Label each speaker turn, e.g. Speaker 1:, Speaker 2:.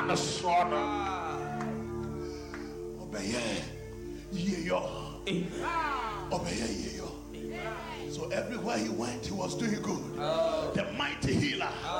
Speaker 1: the sword. Obey ye. So everywhere he went, he was doing good. The mighty healer